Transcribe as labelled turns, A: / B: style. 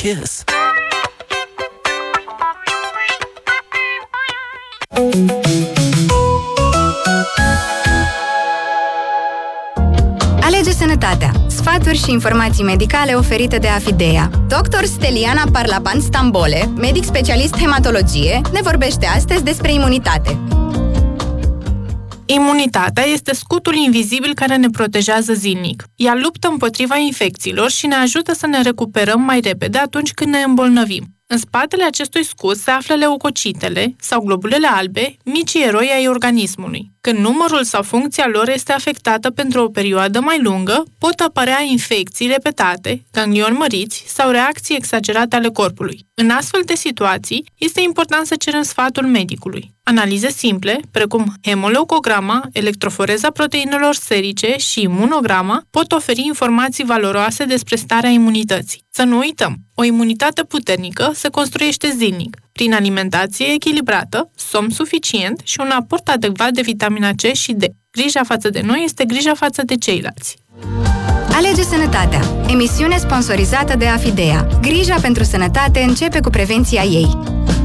A: Kiss.
B: Alege Sănătatea. Sfaturi și informații medicale oferite de Afidea. Dr. Steliana Parlaban Stambole, medic specialist hematologie, ne vorbește astăzi despre imunitate.
C: Imunitatea este scutul invizibil care ne protejează zilnic. Ea luptă împotriva infecțiilor și ne ajută să ne recuperăm mai repede atunci când ne îmbolnăvim. În spatele acestui scut se află leucocitele sau globulele albe, micii eroi ai organismului. Când numărul sau funcția lor este afectată pentru o perioadă mai lungă, pot apărea infecții repetate, ganglioni măriți sau reacții exagerate ale corpului. În astfel de situații, este important să cerem sfatul medicului. Analize simple, precum hemoleucograma, electroforeza proteinelor serice și imunograma, pot oferi informații valoroase despre starea imunității. Să nu uităm, o imunitate puternică se construiește zilnic, prin alimentație echilibrată, somn suficient și un aport adecvat de vitamina C și D. Grija față de noi este grija față de ceilalți.
B: Alege Sănătatea. Emisiune sponsorizată de Afidea. Grija pentru sănătate începe cu prevenția ei.